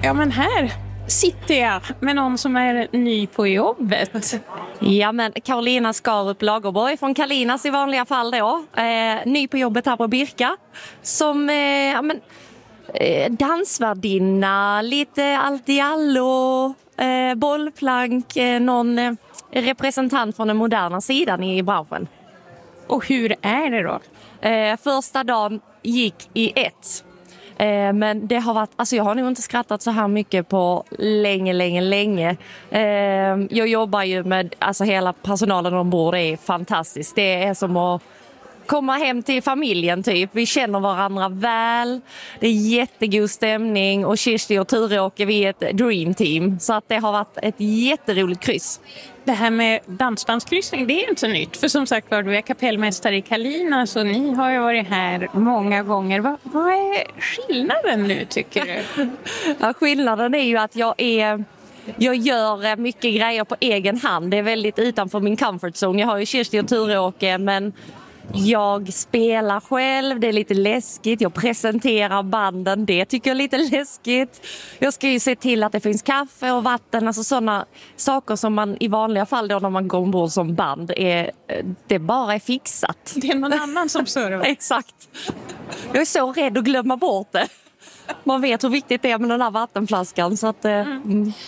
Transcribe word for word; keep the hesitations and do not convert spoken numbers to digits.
Ja, men här sitter jag med någon som är ny på jobbet. Ja, men Carolina Skarup Lagerborg från Kalinas i vanliga fall då. Eh, ny på jobbet här på Birka. Som eh, ja, men, eh, dansvärdinna, lite allt i allo, eh, bollplank, eh, någon eh, representant från den moderna sidan i branschen. Och hur är det då? Eh, första dagen gick i ett. Eh, men det har varit, alltså jag har nog inte skrattat så här mycket på länge, länge, länge. Eh, jag jobbar ju med, alltså hela personalen ombord är fantastiskt. Det är som att komma hem till familjen typ. Vi känner varandra väl. Det är jättegod stämning och Kirsti och Ture-Åke, vi är ett dream team. Så att det har varit ett jätteroligt kryss. Det här med dansbandskryssning, det är inte så nytt. För som sagt var, du är kapellmästare i Kalina, så ni har ju varit här många gånger. Va, vad är skillnaden nu, tycker du? Ja, skillnaden är ju att jag är... Jag gör mycket grejer på egen hand. Det är väldigt utanför min comfort zone. Jag har ju Kirsti och Ture-Åke, men jag spelar själv. Det är lite läskigt. Jag presenterar banden. Det tycker jag är lite läskigt. Jag ska ju se till att det finns kaffe och vatten. Alltså sådana saker som man i vanliga fall då när man går ombord som band är, det bara är fixat. Det är någon annan som servar. Exakt. Jag är så rädd att glömma bort det. Man vet hur viktigt det är med den här vattenflaskan. Så att, mm.